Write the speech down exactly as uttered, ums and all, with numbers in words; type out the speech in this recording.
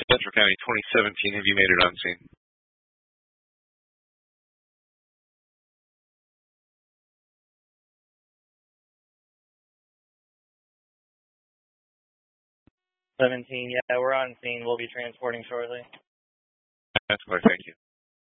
Central County, twenty seventeen. Have you made it on scene? seventeen, yeah, we're on scene. We'll be transporting shortly. That's what I thank you.